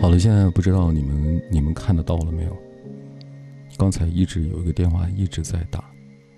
好了，现在不知道你们看得到了没有？刚才一直有一个电话一直在打。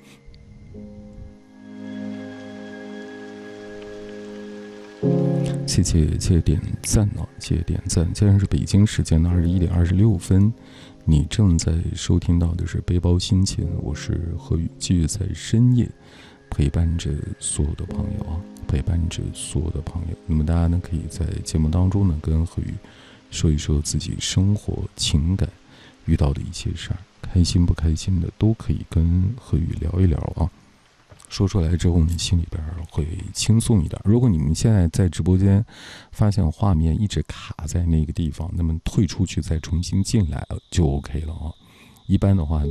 谢谢点赞啊！谢谢点赞。现在是北京时间的21点26分，你正在收听到的是背包心情，我是何宇，继续在深夜陪伴着所有的朋友啊，陪伴着所有的朋友。那么大家呢，可以在节目当中呢，跟何宇说一说自己生活、情感遇到的一些事儿，开心不开心的都可以跟何宇聊一聊啊。说出来之后，你心里边会轻松一点。如果你们现在在直播间发现画面一直卡在那个地方，那么退出去再重新进来就 OK 了啊。一般的话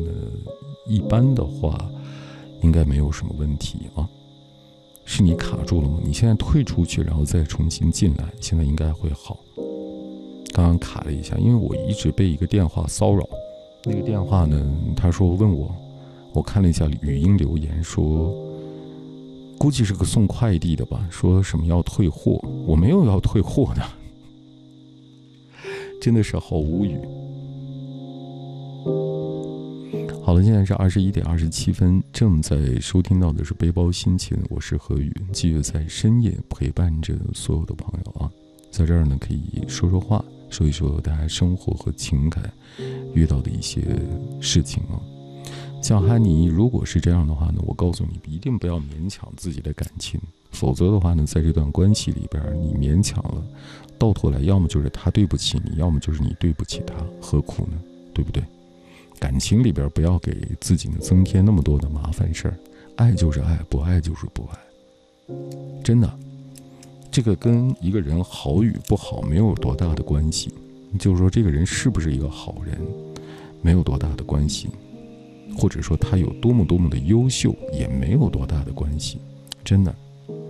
应该没有什么问题啊。是你卡住了吗？你现在退出去，然后再重新进来，现在应该会好。刚刚卡了一下，因为我一直被一个电话骚扰。那个电话呢，他说问我看了一下语音留言，说估计是个送快递的吧，说什么要退货，我没有要退货的，真的是好无语。好了，现在是21点27分，正在收听到的是背包心情，我是何宇，继续在深夜陪伴着所有的朋友啊，在这儿呢可以说说话，说一说大家生活和情感遇到的一些事情啊。像哈尼，如果是这样的话呢，我告诉你，一定不要勉强自己的感情，否则的话呢，在这段关系里边，你勉强了，到头来要么就是他对不起你，要么就是你对不起他，何苦呢？对不对？感情里边不要给自己呢增添那么多的麻烦事儿，爱就是爱，不爱就是不爱，真的，这个跟一个人好与不好没有多大的关系，就是说这个人是不是一个好人，没有多大的关系。或者说他有多么多么的优秀也没有多大的关系，真的。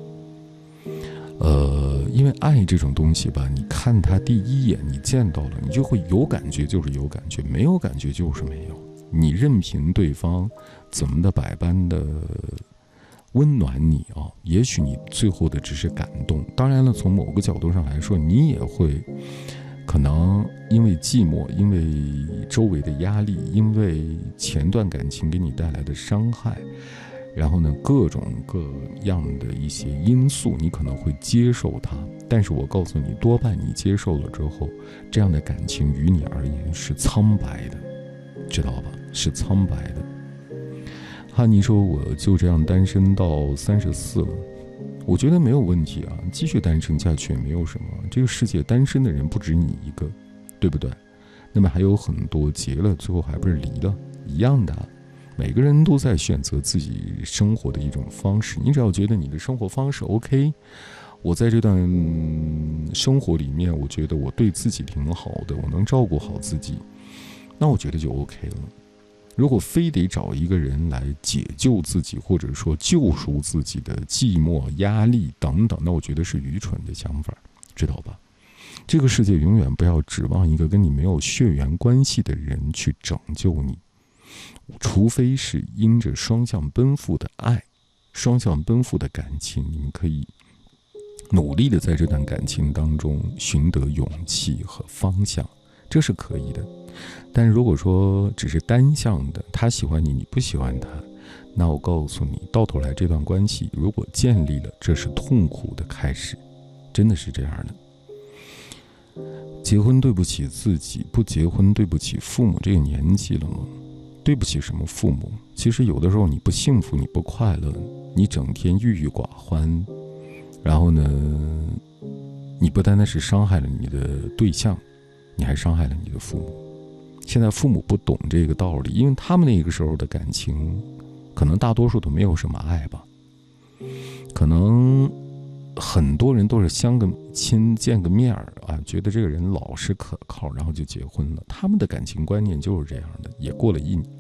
因为爱这种东西吧，你看他第一眼你见到了，你就会有感觉就是有感觉，没有感觉就是没有。你任凭对方怎么的百般的温暖你啊，也许你最后的只是感动。当然了，从某个角度上来说，你也会可能因为寂寞，因为周围的压力，因为前段感情给你带来的伤害，然后呢，各种各样的一些因素，你可能会接受它。但是我告诉你，多半你接受了之后，这样的感情于你而言是苍白的，知道吧？是苍白的。哈尼说，我就这样单身到34了。我觉得没有问题啊，继续单身下去也没有什么。这个世界单身的人不止你一个，对不对？那么还有很多结了，最后还不是离了，一样的。每个人都在选择自己生活的一种方式。你只要觉得你的生活方式 OK， 我在这段生活里面，我觉得我对自己挺好的，我能照顾好自己，那我觉得就 OK 了。如果非得找一个人来解救自己，或者说救赎自己的寂寞、压力等等，那我觉得是愚蠢的想法，知道吧？这个世界永远不要指望一个跟你没有血缘关系的人去拯救你，除非是因着双向奔赴的爱、双向奔赴的感情，你们可以努力的在这段感情当中寻得勇气和方向，这是可以的。但如果说只是单向的，他喜欢你，你不喜欢他，那我告诉你，到头来这段关系如果建立了，这是痛苦的开始，真的是这样的。结婚对不起自己，不结婚对不起父母，这个年纪了吗？对不起什么父母？其实有的时候你不幸福，你不快乐，你整天郁郁寡欢，然后呢，你不单单是伤害了你的对象，你还伤害了你的父母。现在父母不懂这个道理，因为他们那个时候的感情可能大多数都没有什么爱吧，可能很多人都是相个亲见个面啊，觉得这个人老实可靠，然后就结婚了。他们的感情观念就是这样的，也过了一